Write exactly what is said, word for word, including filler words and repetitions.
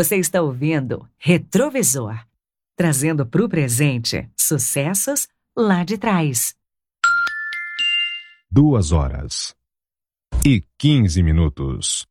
Você está ouvindo Retrovisor, trazendo para o presente sucessos lá de trás. Duas horas e quinze minutos.